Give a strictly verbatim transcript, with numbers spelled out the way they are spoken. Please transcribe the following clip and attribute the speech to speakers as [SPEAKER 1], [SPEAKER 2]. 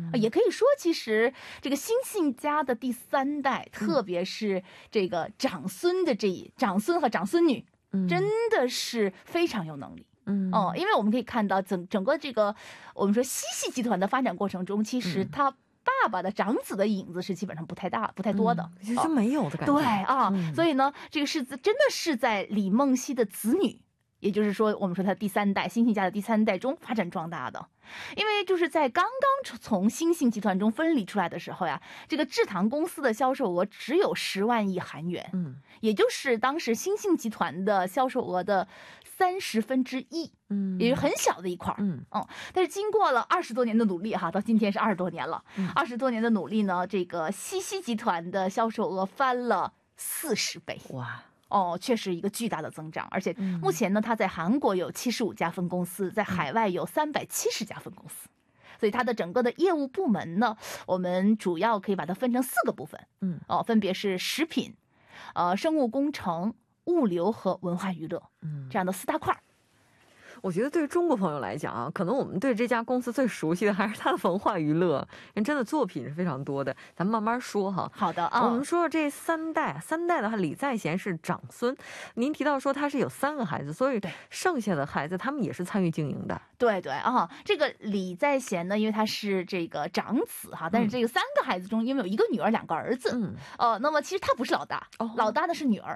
[SPEAKER 1] 嗯，也可以说，其实这个新信家的第三代，嗯、特别是这个长孙的这一长孙和长孙女，嗯、真的是非常有能力。嗯，哦，因为我们可以看到整整个这个我们说西系集团的发展过程中，其实他爸爸的长子的影子是基本上不太大、不太多的，
[SPEAKER 2] 其实没有的感觉。
[SPEAKER 1] 对啊，嗯、所以呢，这个是真的是在李梦溪的子女。也就是说，我们说他第三代新信家的第三代中发展壮大的，因为就是在刚刚从新信集团中分离出来的时候呀，这个制糖公司的销售额只有十万亿韩元，嗯，也就是当时新信集团的销售额的三十分之一，嗯，也是很小的一块，嗯嗯。但是经过了二十多年的努力哈，到今天是二十多年了，二十多年的努力呢，这个西西集团的销售额翻了四十倍，哇！哦，确实一个巨大的增长，而且目前呢，它在韩国有七十五家分公司，在海外有三百七十家分公司，所以它的整个的业务部门呢，我们主要可以把它分成四个部分，嗯，哦，分别是食品、呃，生物工程、物流和文化娱乐，嗯，这样的四大块。
[SPEAKER 2] 我觉得对于中国朋友来讲啊，可能我们对这家公司最熟悉的还是它的文化娱乐，因为真的作品是非常多的。咱们慢慢说哈。
[SPEAKER 1] 好的啊，
[SPEAKER 2] 我们说说这三代，三代的话，李在贤是长孙。您提到说他是有三个孩子，所以剩下的孩子他们也是参与经营的。
[SPEAKER 1] 对对啊，这个李在贤呢，因为他是这个长子哈，但是这个三个孩子中，因为有一个女儿，两个儿子，嗯，呃，那么其实他不是老大，哦、老大的是女儿。